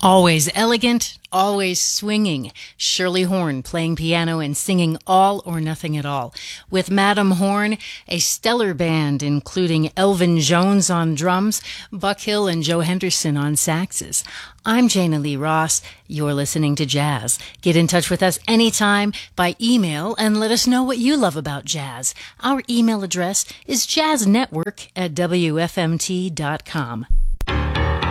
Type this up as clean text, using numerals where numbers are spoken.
Always elegant, always swinging. Shirley Horn playing piano and singing All or Nothing at All. With Madam Horn, a stellar band including Elvin Jones on drums, Buck Hill and Joe Henderson on saxes. I'm Jana Lee Ross. You're listening to Jazz. Get in touch with us anytime by email and let us know what you love about jazz. Our email address is jazznetwork@wfmt.com.